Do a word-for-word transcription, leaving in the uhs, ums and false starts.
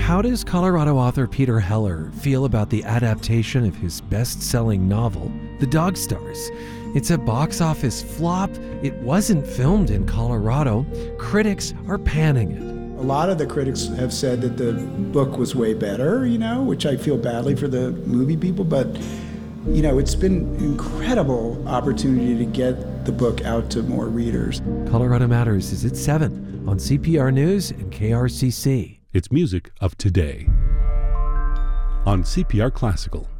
How does Colorado author Peter Heller feel about the adaptation of his best-selling novel, The Dog Stars? It's a box office flop. It wasn't filmed in Colorado. Critics are panning it. A lot of the critics have said that the book was way better, you know, which I feel badly for the movie people, but, you know, it's been an incredible opportunity to get the book out to more readers. Colorado Matters is at seven on C P R News and K R C C. It's music of today on C P R Classical.